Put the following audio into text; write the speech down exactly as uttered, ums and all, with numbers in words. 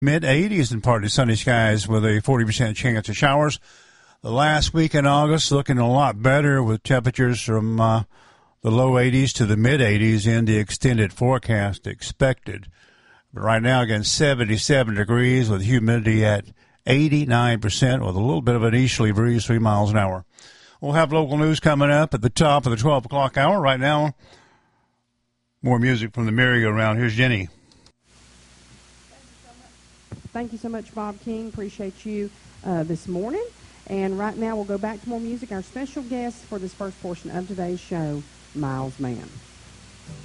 mid eighties and partly sunny skies with a forty percent chance of showers. The last week in August looking a lot better with temperatures from uh, the low eighties to the mid eighties in the extended forecast expected. But right now, again, seventy-seven degrees with humidity at eighty-nine percent with a little bit of an easterly breeze, three miles an hour. We'll have local news coming up at the top of the twelve o'clock hour. Right now, more music from the merry-go-round. Here's Jenny. Thank you so much, Bob King. Appreciate you uh, this morning. And right now we'll go back to more music. Our special guest for this first portion of today's show, Miles Mann.